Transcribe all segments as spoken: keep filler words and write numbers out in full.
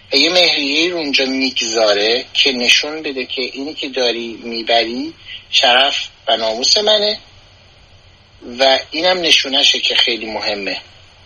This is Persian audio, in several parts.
و یه مهریه رو اونجا میگذاره که نشون بده که اینی که داری میبری شرف و ناموس منه و اینم نشونشه که خیلی مهمه.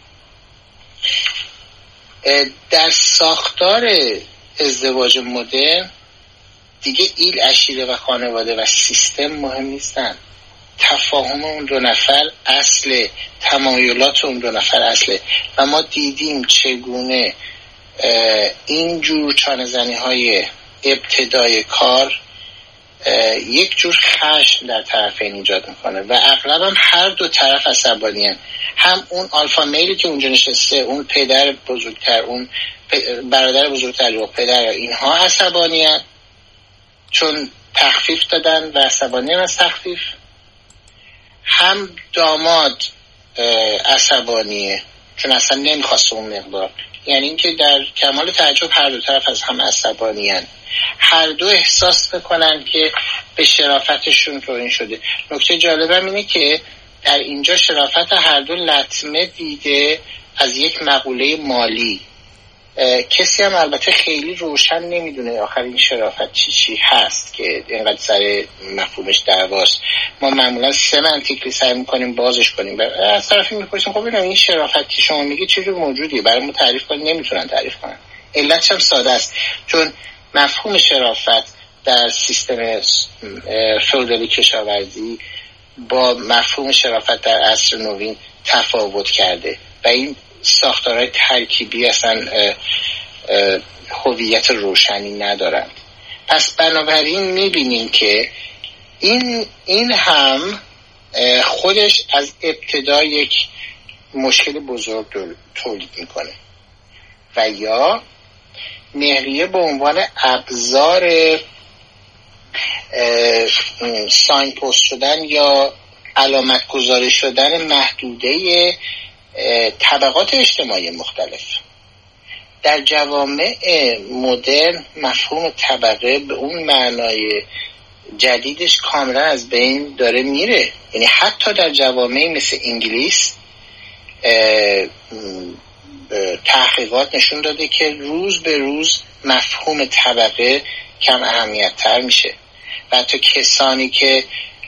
در ساختار ازدواج مدرن دیگه ایل، عشیره و خانواده و سیستم مهم نیستن. تفاهم اون دو نفر اصل، تمایلات اون دو نفر اصله و ما دیدیم چگونه این جور چانه زنی های ابتدای کار یک جور خشم در طرفین ایجاد میکنه و اغلب هم هر دو طرف عصبانی هن. هم اون آلفا میلی که اونجا نشسته، اون پدر بزرگتر، اون برادر بزرگتر و پدر، اینها عصبانی هن چون تخفیف دادن و عصبانی هن از تخفیف. هم داماد عصبانیه چون اصلا نمیخواست اون مقدار. یعنی اینکه در کمال تعجب هر دو طرف از هم عصبانی هن. هر دو احساس بکنن که به شرافتشون توهین شده. نکته جالبم اینه که در اینجا شرافت هر دو لطمه دیده از یک مقوله مالی. کسی هم البته خیلی روشن نمیدونه آخر این شرافت چی چی هست که اینقدر سر مفهومش دعواست. ما معمولا سمنتیکلی سعی میکنیم بازش کنیم. از طرفی میپرسیم خب ببینم این شرافت که شما میگی چه جور موجودیه، برای ما تعریف کنیم، نمیتونن تعریف کنن. علتش هم ساده است، چون مفهوم شرافت در سیستم فئودالی کشاورزی با مفهوم شرافت در عصر نوین تفاوت کرده و این ساختارهای ترکیبی اصلا هویت روشنی ندارند. پس بنابراین میبینیم که این این هم خودش از ابتدا یک مشکل بزرگ تولید میکنه و یا مهریه به عنوان ابزار ساین پست شدن یا علامت گذاری شدن محدوده طبقات اجتماعی مختلف. در جوامع مدرن مفهوم طبقه به اون معنای جدیدش کاملا از بین داره میره. یعنی حتی در جوامعی مثل انگلیس تحقیقات نشون داده که روز به روز مفهوم طبقه کم اهمیت تر میشه و حتی کسانی که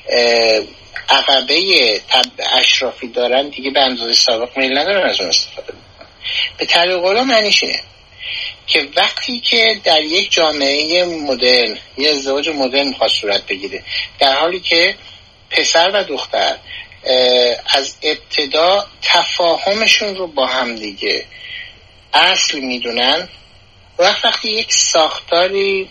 عقبه اشرافی دارن دیگه به اندازه سابق میل ندارن از اون استفاده بکنن. به طریق قولا معنیش اینه که وقتی که در یک جامعه مدرن یه ازدواج مدرن میخواد صورت بگیره، در حالی که پسر و دختر از ابتدا تفاهمشون رو با هم دیگه اصل میدونن، وقت وقتی یک ساختاری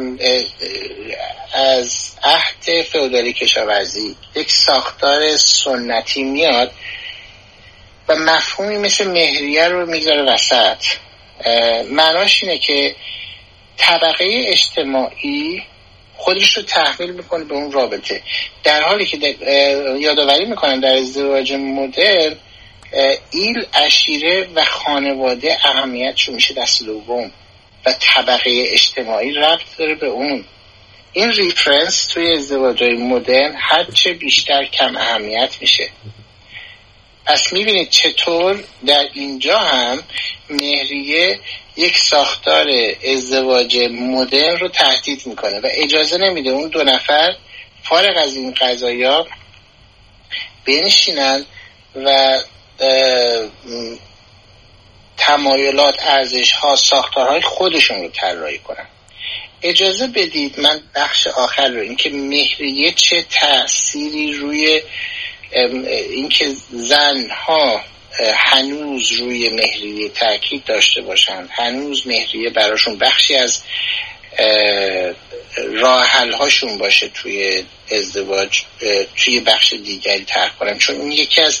از عهد فئودالی کشاورزی، یک ساختار سنتی میاد و مفهومی مثل مهریه رو میذاره وسط، معناش اینه که طبقه اجتماعی خودش رو تحمیل میکنه به اون رابطه، در حالی که یادآوری میکنن در ازدواج مدرن ایل، عشیره و خانواده اهمیتشون میشه دست دوم و طبقه اجتماعی ربط داره به اون. این ریفرنس توی ازدواج‌های مدرن هرچه بیشتر کم اهمیت میشه. پس میبینید چطور در اینجا هم مهریه یک ساختار ازدواج مدرن رو تهدید میکنه و اجازه نمیده اون دو نفر فارغ از این قضایا بنشینن و تمایلات، ارزش‌ها، ساختارهای خودشون رو طراحی کنن. اجازه بدید من بخش آخر رو، اینکه مهریه چه تأثیری روی اینکه زنها هنوز روی مهریه تاکید داشته باشند، هنوز مهریه براشون بخشی از راه حل هاشون باشه توی ازدواج، توی بخش دیگری طرح کنن، چون این یکی از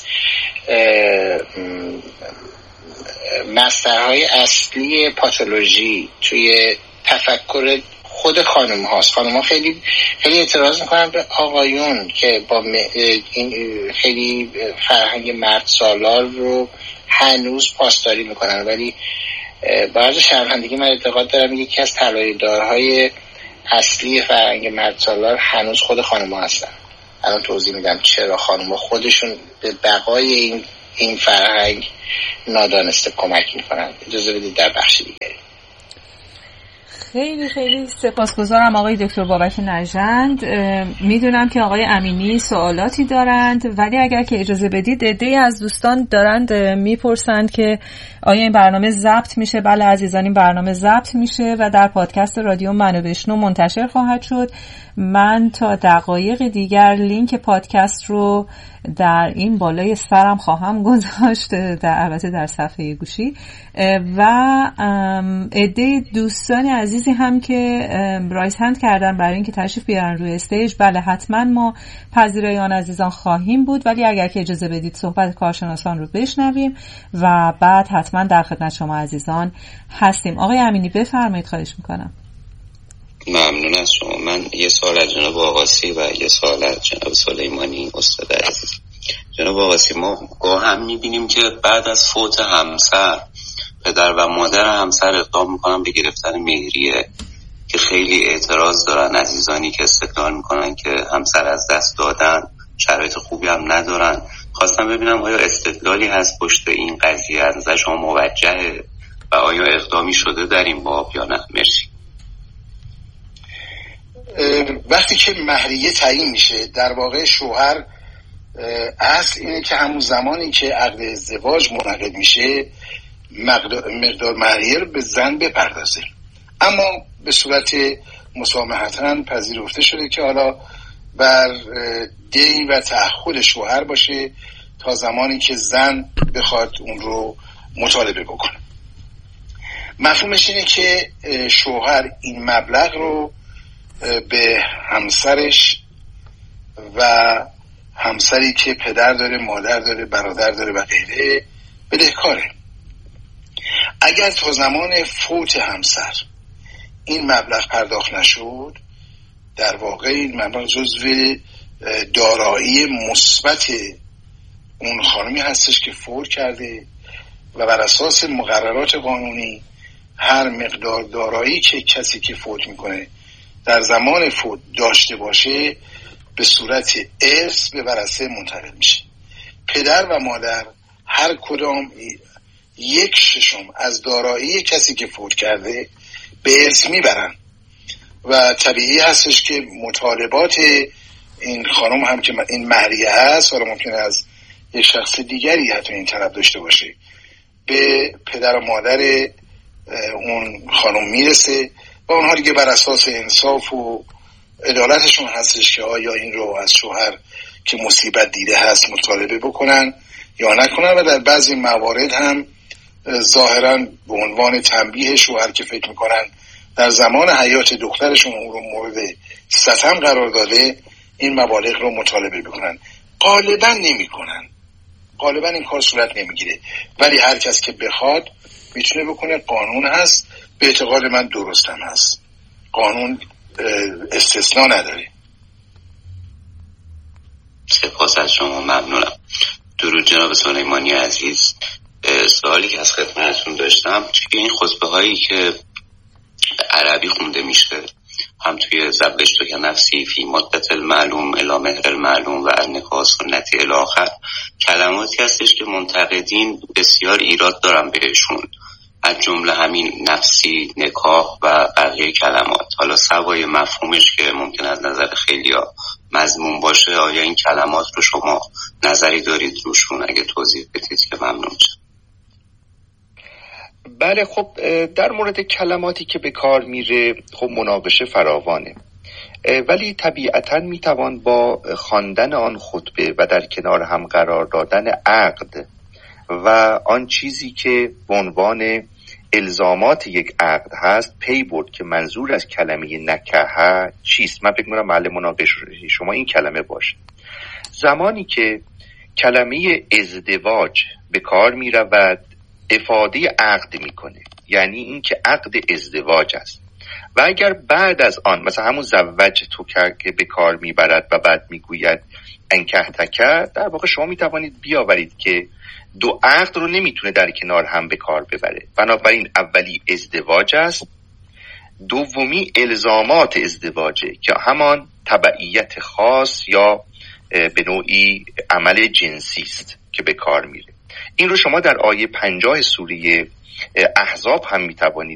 مصدرهای اصلی پاتولوژی توی تفکر خود خانم هاست. خانم ها خیلی خیلی اعتراض میکنن به آقایون که با این خیلی فرهنگ مرد سالار رو هنوز پاسداری میکنن، ولی بعضی شرمندگی من اعتقاد دارم یکی از طلایه‌دارهای اصلی فرهنگ مرد سالار هنوز خود خانم ها هستن. الان توضیح میدم چرا خانم ها خودشون به بقای این این فرهنگ نادانسته کمک میکنن. اجازه بدید در بخش دیگری. خیلی خیلی سپاسگزارم آقای دکتر بابک نژند. میدونم که آقای امینی سوالاتی دارند، ولی اگر که اجازه بدید عده‌ای از دوستان دارند میپرسند که آیا این برنامه ضبط میشه. بله عزیزان، این برنامه ضبط میشه و در پادکست رادیو منو بشنو منتشر خواهد شد. من تا دقایق دیگر لینک پادکست رو در این بالای سرم خواهم گذاشت، در البته در صفحه گوشی، و عده دوستان عزیزی هم که رایز هند کردن برای اینکه تشریف بیارن روی استیج، بله حتما ما پذیرای آن عزیزان خواهیم بود، ولی اگر که اجازه بدید صحبت کارشناسان رو بشنویم و بعد حتما در خدمت شما عزیزان هستیم. آقای امینی بفرمایید، خواهش میکنم. ممنون از شما. من یه سوال از جناب آقاسی و یه سوال از جناب سلیمانی استاد عزیز. جناب آقاسی، ما گاه هم میبینیم که بعد از فوت همسر پدر و مادر همسر اقدام میکنن به گرفتن مهریه که خیلی اعتراض دارن عزیزانی که استدلال میکنن که همسر از دست دادن، شرایط خوبی هم ندارن. خواستم ببینم آیا استدلالی هست پشت این قضیه، از نظر شما موجهه و آیا اقدامی شده در این باب یا نه؟ مرسی. وقتی که مهریه تعیین میشه، در واقع شوهر اصل اینه که همون زمانی که عقد ازدواج منعقد میشه مقدار مهریه رو به زن بپردازه، اما به صورت مسامحتاً پذیرفته شده که حالا بر دین و تعهد شوهر باشه تا زمانی که زن بخواد اون رو مطالبه بکنه. مفهومش اینه که شوهر این مبلغ رو به همسرش و همسری که پدر داره، مادر داره، برادر داره و غیره بدهکاره. اگر تا زمان فوت همسر این مبلغ پرداخت نشد، در واقع این مبلغ جزو دارایی مثبت اون خانمی هستش که فوت کرده و بر اساس مقررات قانونی هر مقدار دارایی که کسی که فوت میکنه در زمان فوت داشته باشه به صورت ارث به ورثه منتقل میشه. پدر و مادر هر کدام یک ششم از دارایی کسی که فوت کرده به ارث میبرن و طبیعی هستش که مطالبات این خانم هم که این مهریه هست، حالا ممکنه از یک شخص دیگری حتی این طلب داشته باشه، به پدر و مادر اون خانم میرسه و اونها دیگه بر اساس انصاف و عدالتشون هستش که آیا این رو از شوهر که مصیبت دیده هست مطالبه بکنن یا نکنن، و در بعضی موارد هم ظاهرا به عنوان تنبیه شوهر که فکر میکنن در زمان حیات دخترشون اون رو مورد ستم قرار داده این مبالغ رو مطالبه بکنن. غالبا نمی کنن، غالبا این کار صورت نمیگیره، ولی هر کس که بخواد میتونه بکنه. قانون هست، به اعتقاد من درست هم هست، قانون استثناء نداره. سپاس از شما، ممنونم. درود جناب سلیمانی عزیز. سوالی که از خدمتتون داشتم توی این خطبه هایی که عربی خونده میشه، هم توی زبدشت که نفسی فی مدت المعلوم الی مهر المعلوم و النکاح سنتی الی آخر، کلماتی هستش که منتقدین بسیار ایراد دارن بهشون، از جمله همین نفسی، نکاح و بقیه کلمات. حالا سوای مفهومش که ممکن از نظر خیلیا مضمون باشه، آیا این کلمات رو شما نظری دارید روشون؟ اگه توضیح بدید که ممنون شم. بله، خب در مورد کلماتی که به کار میره خب مناقشه فراوانه، ولی طبیعتاً میتوان با خواندن آن خطبه و در کنار هم قرار دادن عقد و آن چیزی که به عنوان الزامات یک عقد هست پی برد که منظور از کلمه نکاح چیست. من فکر می‌کنم محل مناقشه شما این کلمه باشه. زمانی که کلمه ازدواج به کار میرود افاده عقد میکنه، یعنی این که عقد ازدواج است، و اگر بعد از آن مثلا همون زوج تو که به کار میبرد و بعد میگوید انکحتک، در واقع شما میتوانید بیاورید که دو عقد رو نمیتونه در کنار هم به کار ببره. بنابراین اولی ازدواج است، دومی الزامات ازدواجه که همان تبعیت خاص یا به نوعی عمل جنسی است که به کار میره. این رو شما در آیه پنجاه سوره احزاب هم میتوانید